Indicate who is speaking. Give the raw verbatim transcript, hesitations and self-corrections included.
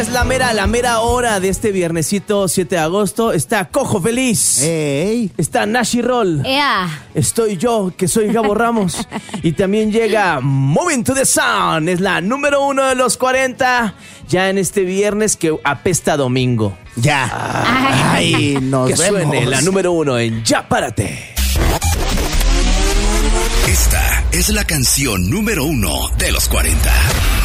Speaker 1: es la mera, la mera hora de este viernesito siete de agosto. Está Cojo Feliz.
Speaker 2: Ey.
Speaker 1: Está Nashi Roll.
Speaker 3: Ea.
Speaker 1: Estoy yo, que soy Gabo Ramos. Y también llega Moving to the Sound. Es la número uno de los cuarenta. Ya en este viernes que apesta domingo.
Speaker 2: Ya.
Speaker 3: Ay.
Speaker 2: Ay, nos
Speaker 1: Que
Speaker 2: vemos.
Speaker 1: suene la número uno en Ya Párate.
Speaker 4: Esta es la canción número uno de los cuarenta.